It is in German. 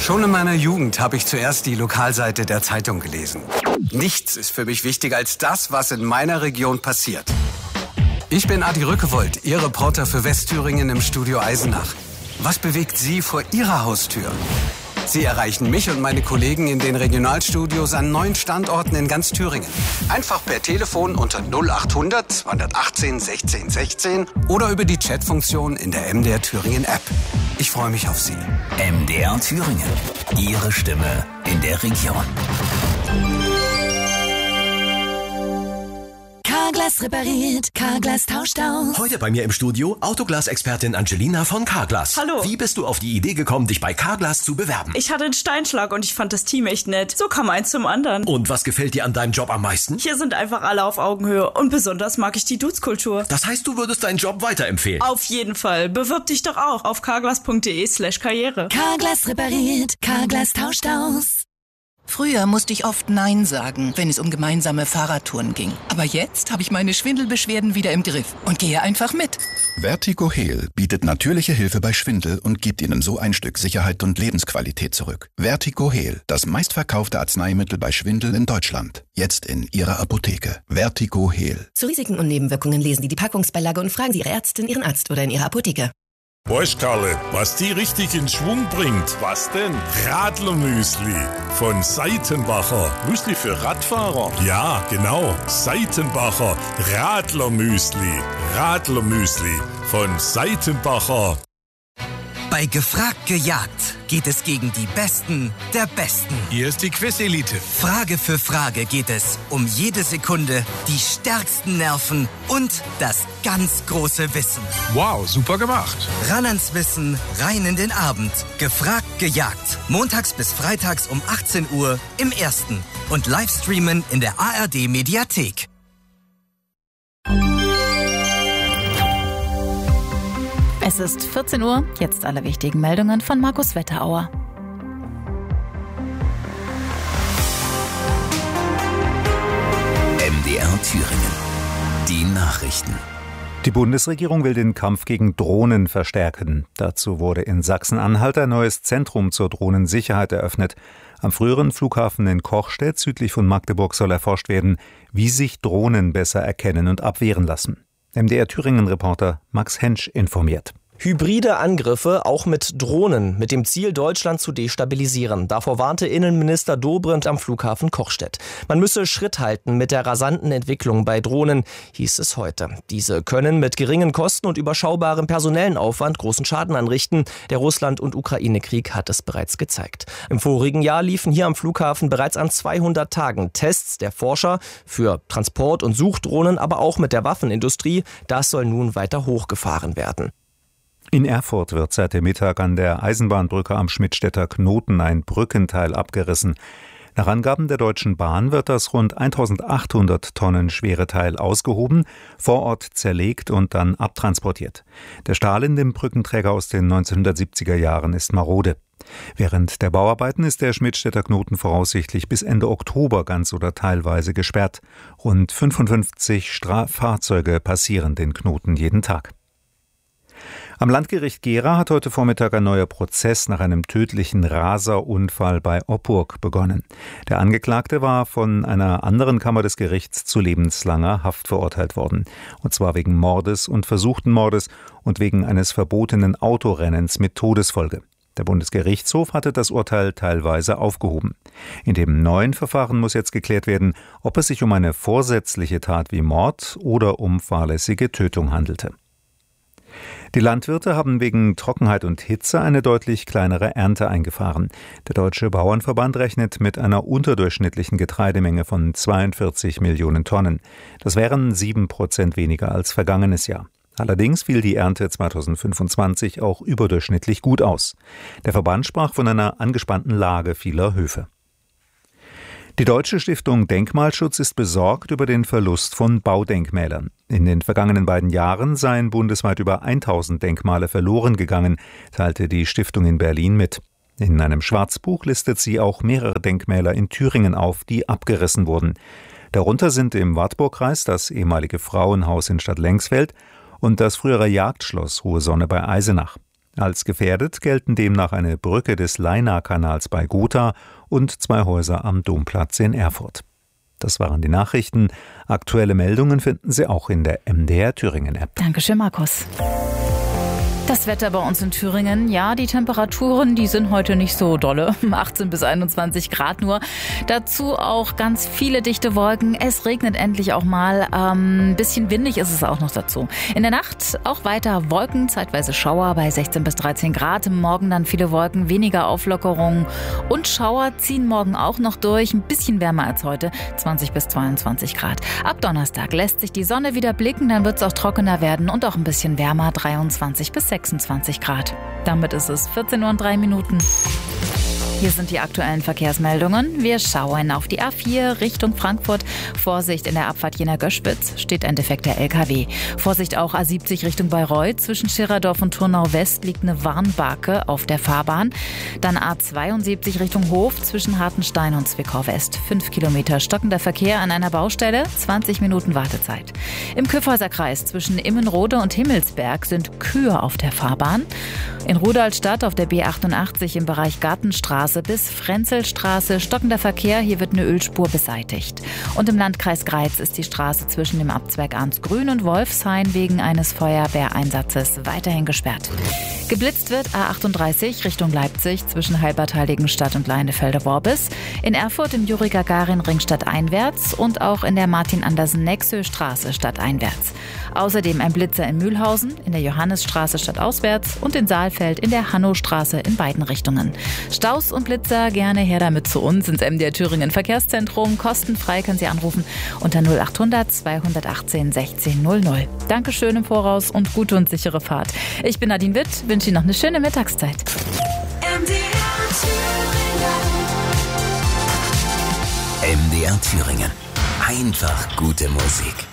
Schon in meiner Jugend habe ich zuerst die Lokalseite der Zeitung gelesen. Nichts ist für mich wichtiger als das, was in meiner Region passiert. Ich bin Adi Rückewold, Ihr Reporter für Westthüringen im Studio Eisenach. Was bewegt Sie vor Ihrer Haustür? Sie erreichen mich und meine Kollegen in den Regionalstudios an 9 Standorten in ganz Thüringen. Einfach per Telefon unter 0800 218 16 16 oder über die Chatfunktion in der MDR Thüringen App. Ich freue mich auf Sie. MDR Thüringen. Ihre Stimme in der Region. Carglass repariert, Carglass tauscht aus. Heute bei mir im Studio Autoglas-Expertin Angelina von Carglass. Hallo. Wie bist du auf die Idee gekommen, dich bei Carglass zu bewerben? Ich hatte einen Steinschlag und ich fand das Team echt nett. So kam eins zum anderen. Und was gefällt dir an deinem Job am meisten? Hier sind einfach alle auf Augenhöhe und besonders mag ich die Dudes-Kultur. Das heißt, du würdest deinen Job weiterempfehlen? Auf jeden Fall. Bewirb dich doch auch auf carglass.de/karriere. Carglass repariert, Carglass tauscht aus. Früher musste ich oft Nein sagen, wenn es um gemeinsame Fahrradtouren ging. Aber jetzt habe ich meine Schwindelbeschwerden wieder im Griff und gehe einfach mit. Vertigo Heal bietet natürliche Hilfe bei Schwindel und gibt Ihnen so ein Stück Sicherheit und Lebensqualität zurück. Vertigo Heal, das meistverkaufte Arzneimittel bei Schwindel in Deutschland. Jetzt in Ihrer Apotheke. Vertigo Heal. Zu Risiken und Nebenwirkungen lesen Sie die Packungsbeilage und fragen Sie Ihre Ärztin, Ihren Arzt oder in Ihrer Apotheke. Weißt Karle, was die richtig in Schwung bringt? Was denn? Radlermüsli von Seitenbacher. Müsli für Radfahrer? Ja, genau. Seitenbacher Radlermüsli. Radlermüsli von Seitenbacher. Bei Gefragt gejagt geht es gegen die Besten der Besten. Hier ist die Quiz-Elite. Frage für Frage geht es um jede Sekunde, die stärksten Nerven und das ganz große Wissen. Wow, super gemacht. Ran ans Wissen, rein in den Abend. Gefragt gejagt. Montags bis freitags um 18 Uhr im Ersten. Und Livestreamen in der ARD-Mediathek. Es ist 14 Uhr, jetzt alle wichtigen Meldungen von Markus Wetterauer. MDR Thüringen. Die Nachrichten. Die Bundesregierung will den Kampf gegen Drohnen verstärken. Dazu wurde in Sachsen-Anhalt ein neues Zentrum zur Drohnensicherheit eröffnet. Am früheren Flughafen in Kochstedt südlich von Magdeburg soll erforscht werden, wie sich Drohnen besser erkennen und abwehren lassen. MDR Thüringen-Reporter Max Hensch informiert. Hybride Angriffe auch mit Drohnen, mit dem Ziel, Deutschland zu destabilisieren. Davor warnte Innenminister Dobrindt am Flughafen Kochstedt. Man müsse Schritt halten mit der rasanten Entwicklung bei Drohnen, hieß es heute. Diese können mit geringen Kosten und überschaubarem personellen Aufwand großen Schaden anrichten. Der Russland- und Ukraine-Krieg hat es bereits gezeigt. Im vorigen Jahr liefen hier am Flughafen bereits an 200 Tagen Tests der Forscher für Transport- und Suchdrohnen, aber auch mit der Waffenindustrie. Das soll nun weiter hochgefahren werden. In Erfurt wird seit dem Mittag an der Eisenbahnbrücke am Schmidtstädter Knoten ein Brückenteil abgerissen. Nach Angaben der Deutschen Bahn wird das rund 1800 Tonnen schwere Teil ausgehoben, vor Ort zerlegt und dann abtransportiert. Der Stahl in dem Brückenträger aus den 1970er Jahren ist marode. Während der Bauarbeiten ist der Schmidtstädter Knoten voraussichtlich bis Ende Oktober ganz oder teilweise gesperrt. Rund 55 Fahrzeuge passieren den Knoten jeden Tag. Am Landgericht Gera hat heute Vormittag ein neuer Prozess nach einem tödlichen Raserunfall bei Oppurg begonnen. Der Angeklagte war von einer anderen Kammer des Gerichts zu lebenslanger Haft verurteilt worden. Und zwar wegen Mordes und versuchten Mordes und wegen eines verbotenen Autorennens mit Todesfolge. Der Bundesgerichtshof hatte das Urteil teilweise aufgehoben. In dem neuen Verfahren muss jetzt geklärt werden, ob es sich um eine vorsätzliche Tat wie Mord oder um fahrlässige Tötung handelte. Die Landwirte haben wegen Trockenheit und Hitze eine deutlich kleinere Ernte eingefahren. Der Deutsche Bauernverband rechnet mit einer unterdurchschnittlichen Getreidemenge von 42 Millionen Tonnen. Das wären 7% weniger als vergangenes Jahr. Allerdings fiel die Ernte 2025 auch überdurchschnittlich gut aus. Der Verband sprach von einer angespannten Lage vieler Höfe. Die Deutsche Stiftung Denkmalschutz ist besorgt über den Verlust von Baudenkmälern. In den vergangenen beiden Jahren seien bundesweit über 1000 Denkmale verloren gegangen, teilte die Stiftung in Berlin mit. In einem Schwarzbuch listet sie auch mehrere Denkmäler in Thüringen auf, die abgerissen wurden. Darunter sind im Wartburgkreis das ehemalige Frauenhaus in Stadtlengsfeld und das frühere Jagdschloss Hohe Sonne bei Eisenach. Als gefährdet gelten demnach eine Brücke des Leinach-Kanals bei Gotha und 2 Häuser am Domplatz in Erfurt. Das waren die Nachrichten. Aktuelle Meldungen finden Sie auch in der MDR Thüringen-App. Dankeschön, Markus. Das Wetter bei uns in Thüringen, ja, die Temperaturen, die sind heute nicht so dolle, 18 bis 21 Grad nur. Dazu auch ganz viele dichte Wolken. Es regnet endlich auch mal, ein bisschen windig ist es auch noch dazu. In der Nacht auch weiter Wolken, zeitweise Schauer bei 16 bis 13 Grad. Morgen dann viele Wolken, weniger Auflockerungen und Schauer ziehen morgen auch noch durch. Ein bisschen wärmer als heute, 20 bis 22 Grad. Ab Donnerstag lässt sich die Sonne wieder blicken, dann wird es auch trockener werden und auch ein bisschen wärmer, 23 bis 26 Grad. Damit ist es 14:03 Uhr. Hier sind die aktuellen Verkehrsmeldungen. Wir schauen auf die A4 Richtung Frankfurt. Vorsicht in der Abfahrt Jena-Göschwitz, steht ein defekter LKW. Vorsicht auch A70 Richtung Bayreuth. Zwischen Schirerdorf und Turnau West liegt eine Warnbarke auf der Fahrbahn. Dann A72 Richtung Hof zwischen Hartenstein und Zwickau West. 5 Kilometer stockender Verkehr an einer Baustelle, 20 Minuten Wartezeit. Im Kyffhäuserkreis zwischen Immenrode und Himmelsberg sind Kühe auf der Fahrbahn. In Rudolstadt auf der B88 im Bereich Gartenstraße bis Frenzelstraße stockender Verkehr, hier wird eine Ölspur beseitigt. Und im Landkreis Greiz ist die Straße zwischen dem Abzweig Arnsgrün und Wolfshain wegen eines Feuerwehreinsatzes weiterhin gesperrt. Geblitzt wird A38 Richtung Leipzig zwischen Halbertal-Heiligenstadt und Leinefelde-Worbis. In Erfurt im Juri-Gagarin-Ring stadteinwärts und auch in der Martin-Andersen-Nexö-Straße stadteinwärts. Außerdem ein Blitzer in Mühlhausen, in der Johannisstraße stadtauswärts und in Saalfeld in der Hannostraße in beiden Richtungen. Staus und Blitzer gerne her damit zu uns ins MDR Thüringen Verkehrszentrum. Kostenfrei können Sie anrufen unter 0800 218 1600. Dankeschön im Voraus und gute und sichere Fahrt. Ich bin Nadine Witt, wünsche Ihnen noch eine schöne Mittagszeit. MDR Thüringen. Einfach gute Musik.